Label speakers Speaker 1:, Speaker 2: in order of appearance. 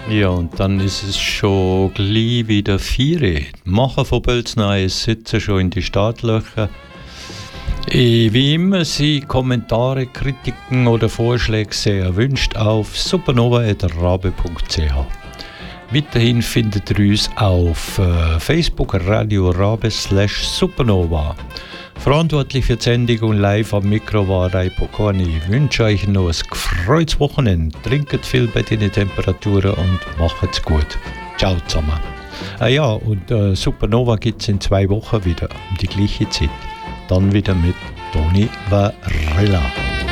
Speaker 1: Ja, und dann ist es schon gleich wieder 4 Uhr. Machen von Bölznau sitzen schon in die Startlöcher. Wie immer sind Kommentare, Kritiken oder Vorschläge sehr erwünscht auf supernova.rabe.ch. Weiterhin findet ihr uns auf Facebook Radio Rabe /Supernova. Verantwortlich für die Sendung und live am Mikro war Reipo Korni. Ich wünsche euch noch ein gefreutes Wochenende. Trinkt viel bei den Temperaturen und macht's gut. Ciao zusammen. Ja, und Supernova gibt es in 2 Wochen wieder um die gleiche Zeit. Dann wieder mit Toni Varela.